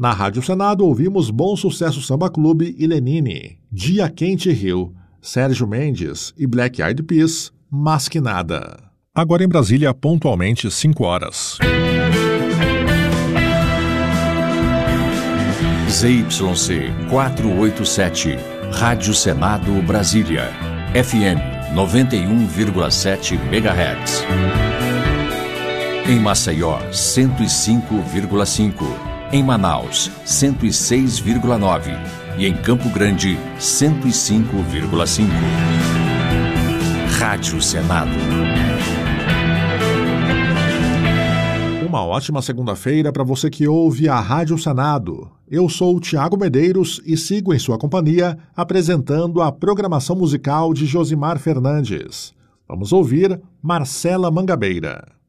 Na Rádio Senado ouvimos Bom Sucesso Samba Clube e Lenine, Dia Quente Rio, Sérgio Mendes e Black Eyed Peas, Mas Que Nada. Agora em Brasília, pontualmente 5 horas. ZYC 487, Rádio Senado Brasília, FM 91,7 MHz. Em Maceió, 105,5. Em Manaus, 106,9. E em Campo Grande, 105,5. Rádio Senado. Uma ótima segunda-feira para você que ouve a Rádio Senado. Eu sou o Tiago Medeiros e sigo em sua companhia apresentando a programação musical de Josimar Fernandes. Vamos ouvir Marcela Mangabeira.